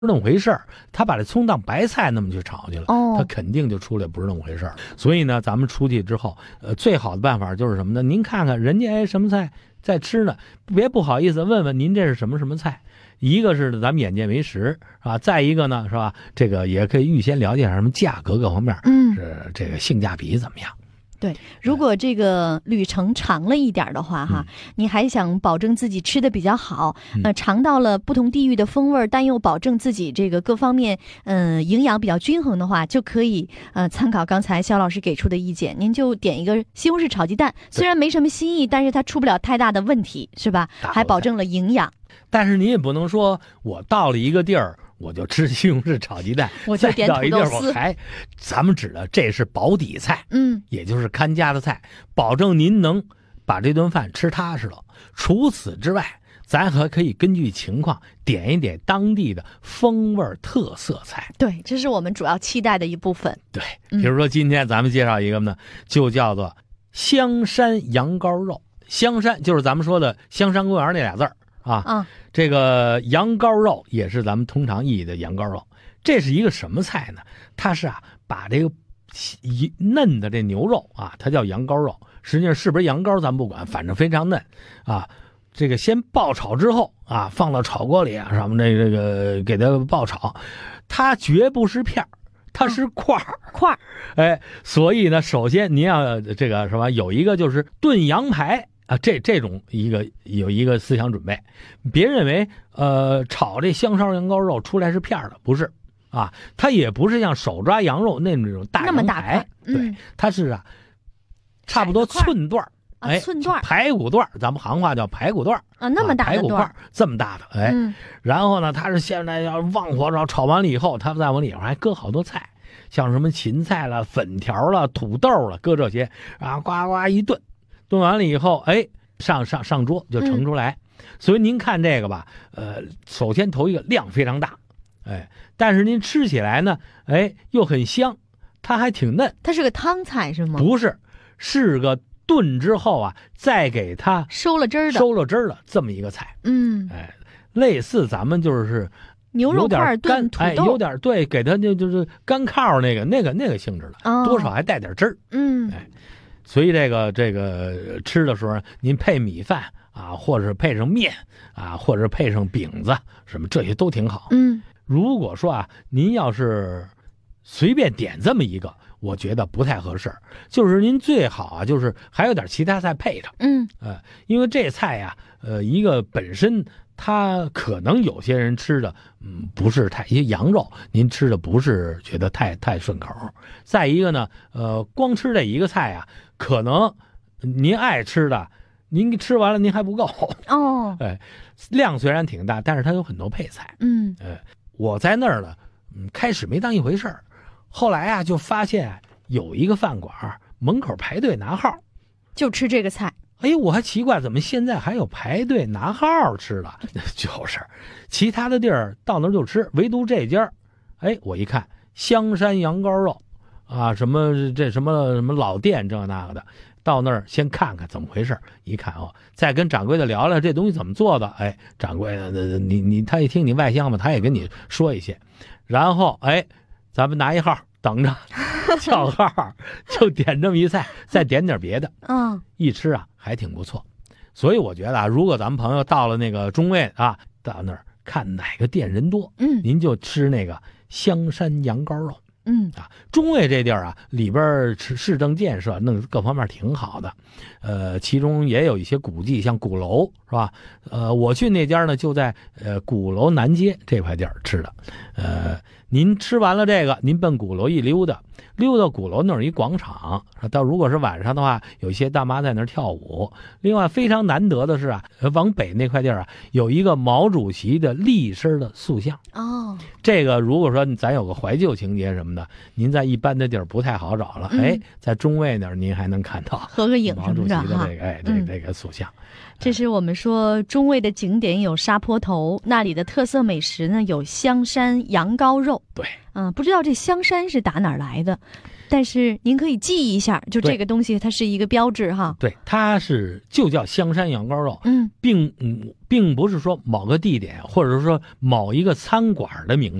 那么回事儿，他把这葱当白菜那么去炒去了，他肯定就出来不是那么回事儿。所以呢，咱们出去之后，最好的办法就是什么呢？您看看人家什么菜在吃呢，别不好意思问问您这是什么什么菜。一个是咱们眼见为实啊，再一个呢是吧？这个也可以预先了解什么价格各方面，是这个性价比怎么样。 对，如果这个旅程长了一点的话哈，你还想保证自己吃的比较好，尝到了不同地域的风味，但又保证自己这个各方面营养比较均衡的话，就可以参考刚才肖老师给出的意见，您就点一个西红柿炒鸡蛋，虽然没什么新意，但是它出不了太大的问题，是吧？还保证了营养。 但是你也不能说我到了一个地儿我就吃西红柿炒鸡蛋， 我就点土豆丝。 咱们指的这是保底菜，也就是看家的菜，保证您能把这顿饭吃踏实了。除此之外，咱还可以根据情况点一点当地的风味特色菜。 对，这是我们主要期待的一部分。 对，比如说今天咱们介绍一个呢，就叫做香山羊羔肉。香山就是咱们说的香山公园那俩字儿。这个羊羔肉也是咱们通常意义的羊羔肉。这是一个什么菜呢？它是把这个嫩的这牛肉它叫羊羔肉，实际上是不是羊羔咱不管，反正非常嫩这个先爆炒之后放到炒锅里什么这个给它爆炒，它绝不是片儿，它是块儿。所以呢，首先您要这个什么，有一个就是炖羊排。这种有一个思想准备，别认为炒这香烧羊羔肉出来是片的，不是它也不是像手抓羊肉那种大羊排，对，它是差不多寸段寸段排骨段，咱们行话叫排骨段那么大的排骨块这么大的然后呢，它是现在要旺火炒完了以后，它在往里边还搁好多菜，像什么芹菜了、粉条了、土豆了，搁这些呱呱一炖。炖完了以后，上桌就盛出来。所以您看这个吧，首先头一个量非常大，但是您吃起来呢，又很香，它还挺嫩。 它是个汤菜是吗？ 不是，是个炖之后再给它收了汁儿的这么一个菜。类似咱们就是牛肉块炖土豆， 有点对，给它就是干靠那个性质的，多少还带点汁儿。所以这个吃的时候，您配米饭或者配上面或者配上饼子，什么这些都挺好。如果说您要是随便点这么一个，我觉得不太合适。就是您最好就是还有点其他菜配着。因为这菜一个本身它可能有些人吃的不是太，一些羊肉您吃的不是觉得太顺口。再一个呢，光吃这一个菜可能您爱吃的，您吃完了您还不够量虽然挺大，但是它有很多配菜。我在那儿呢，开始没当一回事儿，后来就发现有一个饭馆门口排队拿号， 就吃这个菜。 我还奇怪，怎么现在还有排队拿号吃的？就是其他的地儿到那儿就吃，唯独这家我一看香山羊羔肉什么老店这那个的，到那儿先看看怎么回事，一看再跟掌柜的聊聊这东西怎么做的。掌柜的他一听你外乡嘛，他也跟你说一些，然后咱们拿一号等着叫号，就点这么一菜，再点点别的。一吃还挺不错。所以我觉得如果咱们朋友到了那个中卫到那儿看哪个店人多，您就吃那个香山羊羔肉。中卫这地儿里边市政建设弄各方面挺好的，其中也有一些古迹，像鼓楼是吧？我去那家呢就在鼓楼南街这块地儿吃的。您吃完了这个，您奔鼓楼一溜达鼓楼那儿一广场，到如果是晚上的话，有一些大妈在那儿跳舞。另外非常难得的是往北那块地儿有一个毛主席的立身的塑像。这个如果说咱有个怀旧情节什么的，您在一般的地儿不太好找了。在中卫那儿您还能看到合个影毛主席的这个塑像。 这是我们说中卫的景点有沙坡头，那里的特色美食呢有香山羊羔肉。 对， 不知道这香山是打哪儿来的？ 但是您可以记一下，就这个东西它是一个标志哈。 对，它就叫香山羊羔肉，并不是说某个地点或者说某一个餐馆的名字。